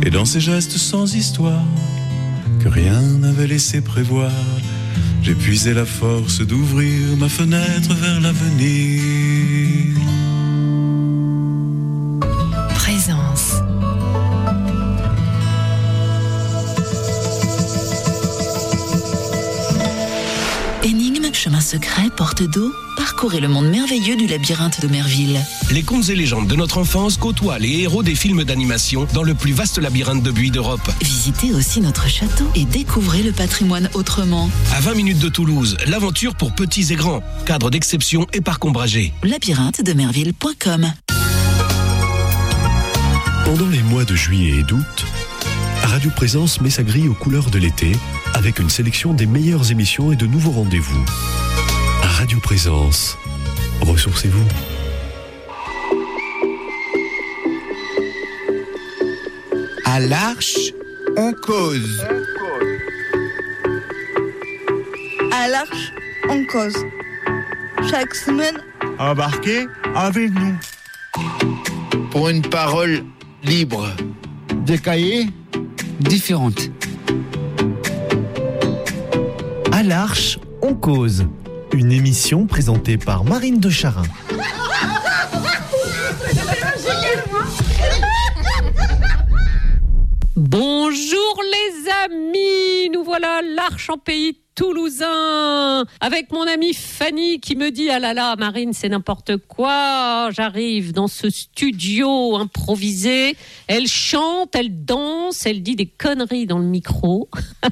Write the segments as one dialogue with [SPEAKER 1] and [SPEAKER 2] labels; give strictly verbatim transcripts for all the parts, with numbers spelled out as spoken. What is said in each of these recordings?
[SPEAKER 1] Et dans ces gestes sans histoire, que rien n'avait laissé prévoir, j'ai puisé la force d'ouvrir ma fenêtre vers l'avenir.
[SPEAKER 2] Présence. Énigme, chemin secret, porte d'eau, parcourez le monde merveilleux du labyrinthe de Merville.
[SPEAKER 3] Les contes et légendes de notre enfance côtoient les héros des films d'animation dans le plus vaste labyrinthe de buis d'Europe.
[SPEAKER 2] Visitez aussi notre château et découvrez le patrimoine autrement.
[SPEAKER 3] À vingt minutes de Toulouse, l'aventure pour petits et grands. Cadre d'exception et parc ombragé.
[SPEAKER 2] labyrinthe de merville point com.
[SPEAKER 4] Pendant les mois de juillet et d'août, Radio Présence met sa grille aux couleurs de l'été avec une sélection des meilleures émissions et de nouveaux rendez-vous. Radio Présence, ressourcez-vous.
[SPEAKER 5] À l'Arche, on cause.
[SPEAKER 6] À l'Arche, on cause. Chaque semaine,
[SPEAKER 5] Embarquez avec nous. Pour une parole libre. Des cahiers différentes.
[SPEAKER 7] À l'Arche, on cause. Une émission présentée par Marine de Charin.
[SPEAKER 8] Bonjour les amis, nous voilà à l'Arche en pays toulousain avec mon amie Fanny qui me dit « Ah là là, Marine, c'est n'importe quoi, j'arrive dans ce studio improvisé, elle chante, elle danse, elle dit des conneries dans le micro. »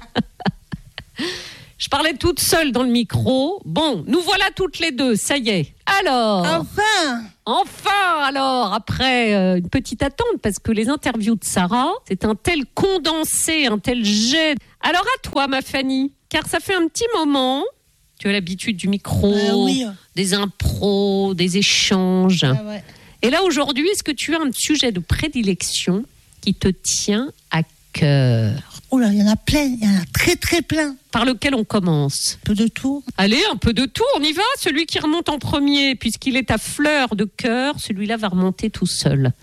[SPEAKER 8] Je parlais toute seule dans le micro. Bon, nous voilà toutes les deux, ça y est. Alors
[SPEAKER 6] enfin
[SPEAKER 8] Enfin, alors, après euh, une petite attente, parce que les interviews de Sarah, c'est un tel condensé, un tel jet. Alors à toi, ma Fanny, car ça fait un petit moment, tu as l'habitude du micro,
[SPEAKER 6] euh, oui.
[SPEAKER 8] des impros, des échanges.
[SPEAKER 6] Ah ouais.
[SPEAKER 8] Et là, aujourd'hui, est-ce que tu as un sujet de prédilection qui te tient à cœur ?
[SPEAKER 6] Oh là, il y en a plein, il y en a très très plein.
[SPEAKER 8] Par lequel on commence ?
[SPEAKER 6] Un peu de tout.
[SPEAKER 8] Allez, un peu de tout, on y va. Celui qui remonte en premier, puisqu'il est à fleur de cœur, celui-là va remonter tout seul.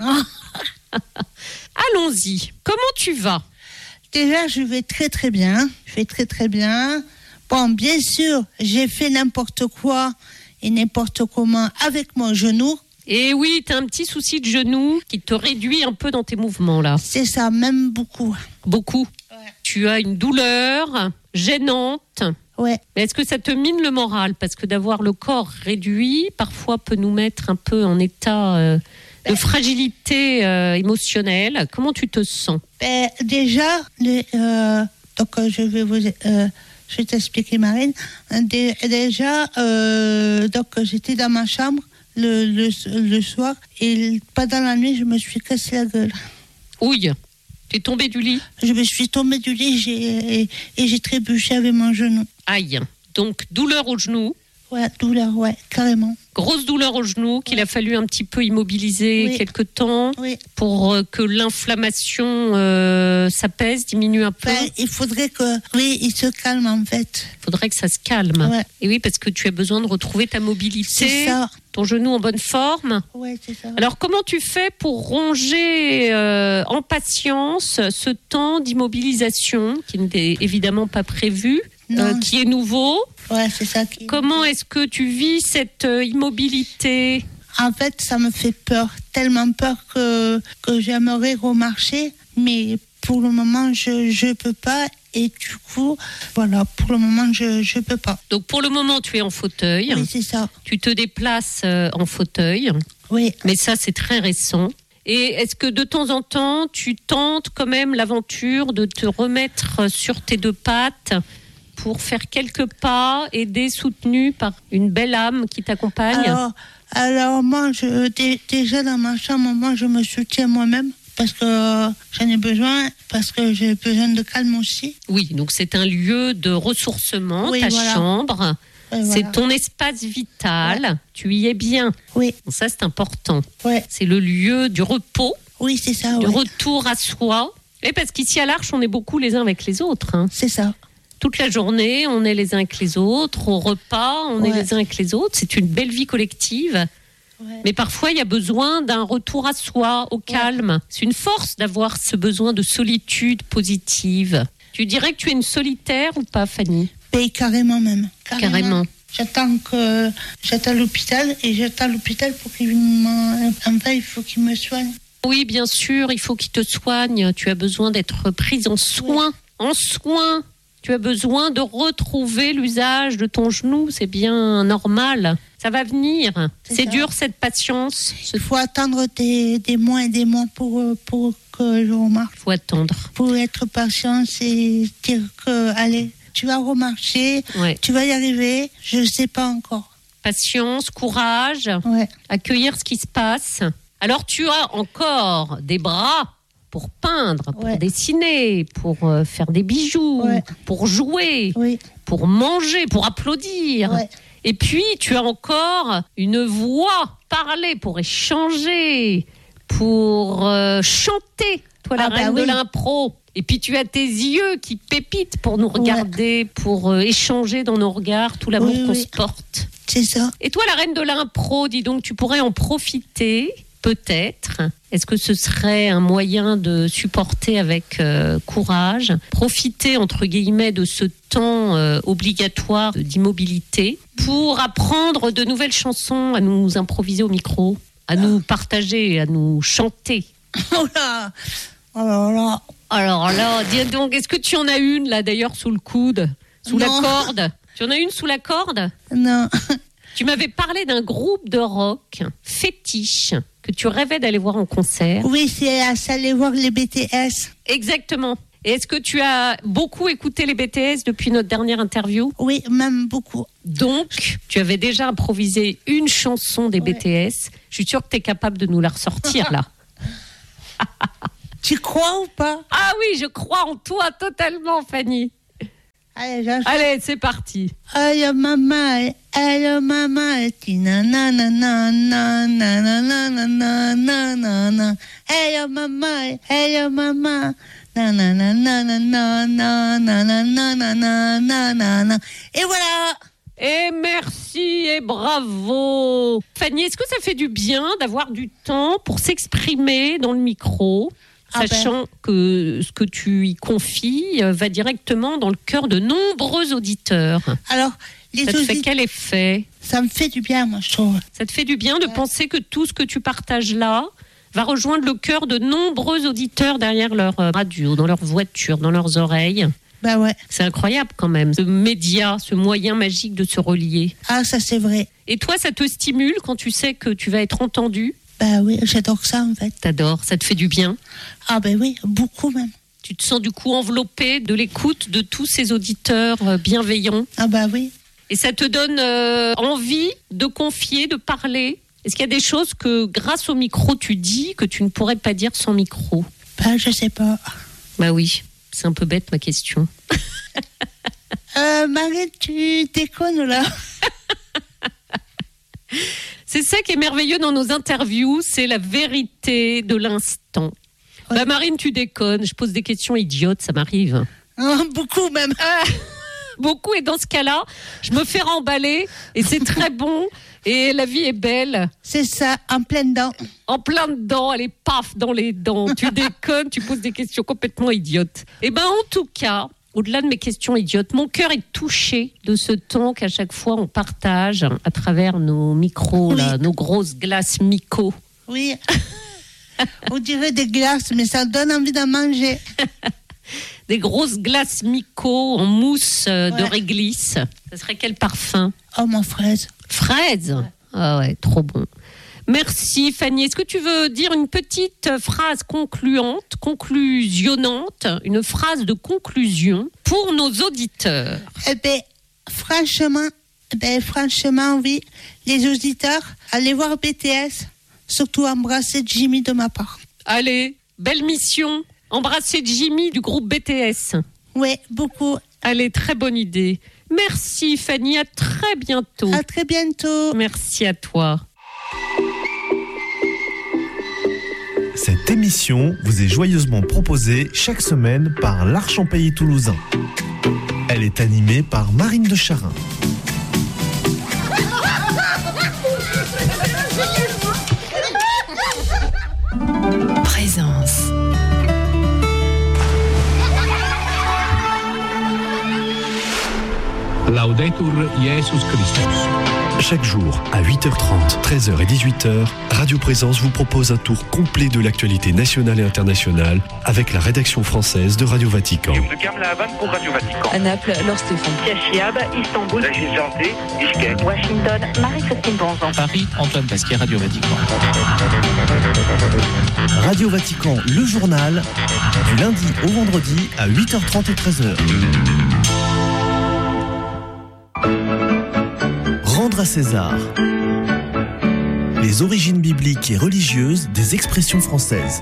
[SPEAKER 8] Allons-y. Comment tu vas ?
[SPEAKER 6] Déjà, je vais très très bien. Je vais très très bien. Bon, bien sûr, j'ai fait n'importe quoi et n'importe comment avec mon genou.
[SPEAKER 8] Et oui, tu as un petit souci de genou qui te réduit un peu dans tes mouvements, là.
[SPEAKER 6] C'est ça, même beaucoup.
[SPEAKER 8] Beaucoup.
[SPEAKER 6] Ouais.
[SPEAKER 8] Tu as une douleur gênante.
[SPEAKER 6] Ouais.
[SPEAKER 8] Mais est-ce que ça te mine le moral ? Parce que d'avoir le corps réduit, parfois peut nous mettre un peu en état euh, de fragilité euh, émotionnelle. Comment tu te sens ?
[SPEAKER 6] Ben, déjà, les, euh, donc euh, je vais vous, euh, je vais t'expliquer, Marine. Dé, déjà, euh, donc j'étais dans ma chambre le, le, le soir et pendant la nuit, je me suis cassé la gueule.
[SPEAKER 8] Ouille. Tu es tombée du lit ?
[SPEAKER 6] Je me suis tombée du lit j'ai, et, et j'ai trébuché avec mon genou.
[SPEAKER 8] Aïe. Donc, douleur au genou.
[SPEAKER 6] Ouais, douleur, ouais, carrément.
[SPEAKER 8] Grosse douleur au genou qu'il
[SPEAKER 6] ouais.
[SPEAKER 8] a fallu un petit peu immobiliser
[SPEAKER 6] oui.
[SPEAKER 8] quelque temps
[SPEAKER 6] oui.
[SPEAKER 8] pour que l'inflammation euh, s'apaise, diminue un peu.
[SPEAKER 6] Enfin, il faudrait que, oui, il se calme en fait.
[SPEAKER 8] Il faudrait que ça se calme.
[SPEAKER 6] Ouais.
[SPEAKER 8] Et oui, parce que tu as besoin de retrouver ta mobilité.
[SPEAKER 6] C'est ça.
[SPEAKER 8] Ton genou en bonne forme.
[SPEAKER 6] Ouais, c'est ça.
[SPEAKER 8] Alors, comment tu fais pour ronger euh, en patience ce temps d'immobilisation qui n'était évidemment pas prévu, euh, qui est nouveau ?
[SPEAKER 6] Ouais, c'est ça. Qui...
[SPEAKER 8] Comment est-ce que tu vis cette euh, immobilité ?
[SPEAKER 6] En fait, ça me fait peur, tellement peur que, que j'aimerais remarcher, mais pour le moment, je je peux pas. Et du coup, voilà, pour le moment, je je peux pas.
[SPEAKER 8] Donc, pour le moment, tu es en fauteuil.
[SPEAKER 6] Oui, c'est ça.
[SPEAKER 8] Tu te déplaces euh, en fauteuil.
[SPEAKER 6] Oui.
[SPEAKER 8] Mais ça, c'est très récent. Et est-ce que de temps en temps, tu tentes quand même l'aventure de te remettre sur tes deux pattes pour faire quelques pas, aider, soutenu par une belle âme qui t'accompagne ?
[SPEAKER 6] Alors, alors moi, je, d- déjà dans ma chambre, moi, je me soutiens moi-même parce que euh, j'en ai besoin, parce que j'ai besoin de calme aussi.
[SPEAKER 8] Oui, donc c'est un lieu de ressourcement,
[SPEAKER 6] oui,
[SPEAKER 8] ta
[SPEAKER 6] voilà.
[SPEAKER 8] chambre.
[SPEAKER 6] Et
[SPEAKER 8] c'est
[SPEAKER 6] voilà.
[SPEAKER 8] ton espace vital.
[SPEAKER 6] Ouais.
[SPEAKER 8] Tu y es bien.
[SPEAKER 6] Oui.
[SPEAKER 8] Donc ça, c'est important.
[SPEAKER 6] Ouais.
[SPEAKER 8] C'est le lieu du repos.
[SPEAKER 6] Oui, c'est ça.
[SPEAKER 8] Du
[SPEAKER 6] ouais.
[SPEAKER 8] retour à soi. Et parce qu'ici à l'Arche, on est beaucoup les uns avec les autres. Hein.
[SPEAKER 6] C'est ça.
[SPEAKER 8] Toute la journée, on est les uns avec les autres. Au repas, on
[SPEAKER 6] ouais.
[SPEAKER 8] est les uns avec les autres. C'est une belle vie collective. Ouais. Mais parfois, il y a besoin d'un retour à soi, au calme. Ouais. C'est une force d'avoir ce besoin de solitude positive. Tu dirais que tu es une solitaire ou pas, Fanny ?
[SPEAKER 6] Ben, carrément même. Carrément.
[SPEAKER 8] Carrément.
[SPEAKER 6] J'attends que j'attends l'hôpital et j'attends l'hôpital pour qu'il me... Enfin, il faut qu'il me soigne.
[SPEAKER 8] Oui, bien sûr, il faut qu'il te soigne. Tu as besoin d'être prise en soin. Ouais. En soin. Tu as besoin de retrouver l'usage de ton genou. C'est bien normal. Ça va venir. C'est, c'est dur, cette patience.
[SPEAKER 6] Il faut attendre des, des mois et des mois pour, pour que je remarque.
[SPEAKER 8] Il faut attendre.
[SPEAKER 6] Pour être patient et dire que, allez, tu vas remarcher, ouais. Tu vas y arriver. Je ne sais pas encore.
[SPEAKER 8] Patience, courage,
[SPEAKER 6] ouais.
[SPEAKER 8] Accueillir ce qui se passe. Alors, tu as encore des bras pour peindre, pour ouais. dessiner, pour euh, faire des bijoux, ouais. pour jouer,
[SPEAKER 6] oui.
[SPEAKER 8] pour manger, pour applaudir.
[SPEAKER 6] Ouais.
[SPEAKER 8] Et puis, tu as encore une voix, parler, pour échanger, pour euh, chanter, toi la ah reine bah oui. de l'impro. Et puis, tu as tes yeux qui pépitent pour nous regarder, ouais. pour euh, échanger dans nos regards, tout l'amour oui, qu'on oui. se porte.
[SPEAKER 6] C'est ça.
[SPEAKER 8] Et toi, la reine de l'impro, dis donc, tu pourrais en profiter, peut-être. Est-ce que ce serait un moyen de supporter avec euh, courage, profiter, entre guillemets, de ce temps euh, obligatoire d'immobilité pour apprendre de nouvelles chansons, à nous improviser au micro, à nous partager, à nous chanter?
[SPEAKER 6] Oh là, oh là, là.
[SPEAKER 8] Alors là, dis donc, est-ce que tu en as une, là, d'ailleurs, sous le coude, sous non. la corde? Tu en as une sous la corde?
[SPEAKER 6] Non.
[SPEAKER 8] Tu m'avais parlé d'un groupe de rock fétiche que tu rêvais d'aller voir en concert.
[SPEAKER 6] Oui, c'est à aller voir les B T S.
[SPEAKER 8] Exactement. Et est-ce que tu as beaucoup écouté les B T S depuis notre dernière interview?
[SPEAKER 6] Oui, même beaucoup.
[SPEAKER 8] Donc, tu avais déjà improvisé une chanson des ouais. B T S. Je suis sûre que tu es capable de nous la ressortir, là.
[SPEAKER 6] Tu crois ou pas?
[SPEAKER 8] Ah oui, je crois en toi totalement, Fanny.
[SPEAKER 6] Allez,
[SPEAKER 8] Allez, c'est parti.
[SPEAKER 6] Aïe maman, aïe maman, tina na na na na na na na na na na na. Aïe maman, aïe maman, na na na na na na na na na na na na na na. Et voilà.
[SPEAKER 8] Et merci et bravo. Fanny, est-ce que ça fait du bien d'avoir du temps pour s'exprimer dans le micro? Ah sachant ben. que ce que tu y confies va directement dans le cœur de nombreux auditeurs.
[SPEAKER 6] Alors, les
[SPEAKER 8] ça te
[SPEAKER 6] audit... fait
[SPEAKER 8] quel effet?
[SPEAKER 6] Ça me fait du bien, moi, je trouve.
[SPEAKER 8] Ça te fait du bien de ouais. penser que tout ce que tu partages là va rejoindre le cœur de nombreux auditeurs derrière leur radio, dans leur voiture, dans leurs oreilles.
[SPEAKER 6] Bah ouais.
[SPEAKER 8] C'est incroyable quand même, ce média, ce moyen magique de se relier.
[SPEAKER 6] Ah, ça c'est vrai.
[SPEAKER 8] Et toi, ça te stimule quand tu sais que tu vas être entendu?
[SPEAKER 6] Bah oui, j'adore ça en fait.
[SPEAKER 8] T'adores, ça te fait du bien?
[SPEAKER 6] Ah ben bah oui, beaucoup même.
[SPEAKER 8] Tu te sens du coup enveloppé de l'écoute de tous ces auditeurs bienveillants?
[SPEAKER 6] Ah bah oui.
[SPEAKER 8] Et ça te donne euh, envie de confier, de parler? Est-ce qu'il y a des choses que grâce au micro tu dis que tu ne pourrais pas dire sans micro?
[SPEAKER 6] Bah je sais pas.
[SPEAKER 8] Bah oui, c'est un peu bête ma question.
[SPEAKER 6] euh, Marie, tu déconnes là?
[SPEAKER 8] C'est ça qui est merveilleux dans nos interviews, c'est la vérité de l'instant. Ouais. Bah Marine, tu déconnes, je pose des questions idiotes, ça m'arrive.
[SPEAKER 6] Oh, beaucoup même.
[SPEAKER 8] Ah, beaucoup, et dans ce cas-là, je me fais remballer et c'est très bon et la vie est belle.
[SPEAKER 6] C'est ça, en pleine dents.
[SPEAKER 8] En plein dedans, elle est paf dans les dents. Tu déconnes, tu poses des questions complètement idiotes. Et ben en tout cas, au-delà de mes questions idiotes, mon cœur est touché de ce temps qu'à chaque fois on partage à travers nos micros, oui. là, nos grosses glaces Mico.
[SPEAKER 6] Oui, on dirait des glaces, mais ça donne envie d'en manger.
[SPEAKER 8] Des grosses glaces Mico en mousse ouais. de réglisse. Ça serait quel parfum?
[SPEAKER 6] Oh, mon fraise.
[SPEAKER 8] Fraise ouais. Ah ouais, trop bon. Merci Fanny. Est-ce que tu veux dire une petite phrase concluante, conclusionnante, une phrase de conclusion pour nos auditeurs?
[SPEAKER 6] Eh bien, franchement, eh ben, franchement, oui, les auditeurs, allez voir B T S, surtout embrasser Jimmy de ma part.
[SPEAKER 8] Allez, belle mission, embrasser Jimmy du groupe B T S.
[SPEAKER 6] Oui, beaucoup.
[SPEAKER 8] Allez, très bonne idée. Merci Fanny, à très bientôt.
[SPEAKER 6] À très bientôt.
[SPEAKER 8] Merci à toi.
[SPEAKER 7] Cette émission vous est joyeusement proposée chaque semaine par l'Arche en Pays toulousain. Elle est animée par Marine de Charin.
[SPEAKER 2] Présence.
[SPEAKER 3] Laudetur Jesus Christus.
[SPEAKER 4] Chaque jour, à huit heures trente, treize heures et dix-huit heures, Radio Présence vous propose un tour complet de l'actualité nationale et internationale avec la rédaction française de Radio Vatican.
[SPEAKER 9] Kamla Havan pour Radio Vatican.
[SPEAKER 10] À Naples, Laure Stéphane.
[SPEAKER 11] Cachiab, Istanbul.
[SPEAKER 9] La Santé, Bishkek.
[SPEAKER 11] Washington, Marie-Christine Bonzan.
[SPEAKER 12] Paris, Antoine Pasquier, Radio Vatican.
[SPEAKER 7] Radio Vatican, le journal, du lundi au vendredi à huit heures trente et treize heures. Rendre à César. Les origines bibliques et religieuses des expressions françaises.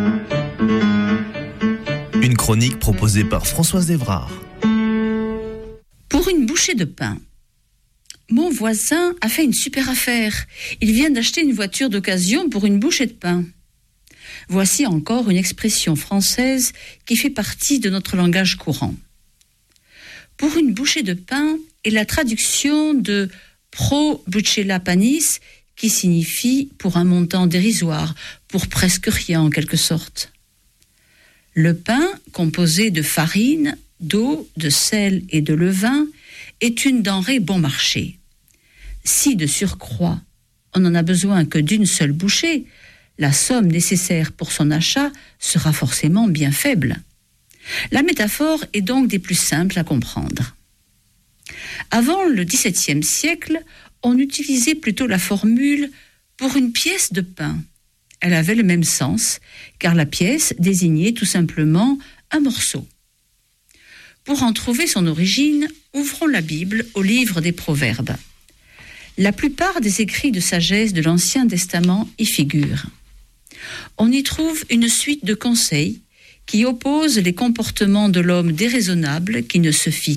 [SPEAKER 7] Une chronique proposée par Françoise Evrard.
[SPEAKER 13] Pour une bouchée de pain. Mon voisin a fait une super affaire. Il vient d'acheter une voiture d'occasion pour une bouchée de pain. Voici encore une expression française qui fait partie de notre langage courant. Pour une bouchée de pain est la traduction de pro bucella panis, qui signifie pour un montant dérisoire, pour presque rien en quelque sorte. Le pain, composé de farine, d'eau, de sel et de levain, est une denrée bon marché. Si de surcroît, on n'en a besoin que d'une seule bouchée, la somme nécessaire pour son achat sera forcément bien faible. La métaphore est donc des plus simples à comprendre. Avant le dix-septième siècle, on utilisait plutôt la formule « pour une pièce de pain ». Elle avait le même sens, car la pièce désignait tout simplement un morceau. Pour en trouver son origine, ouvrons la Bible au livre des Proverbes. La plupart des écrits de sagesse de l'Ancien Testament y figurent. On y trouve une suite de conseils qui opposent les comportements de l'homme déraisonnable qui ne se fie